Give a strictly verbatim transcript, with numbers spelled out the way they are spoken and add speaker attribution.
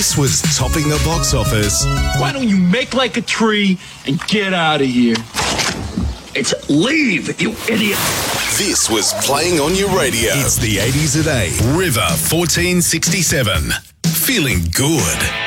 Speaker 1: This was topping the box office.
Speaker 2: Why don't you make like a tree and get out of here? It's leave, you idiot.
Speaker 1: This was playing on your radio. It's the eighties a day. River fourteen sixty-seven. Feeling good.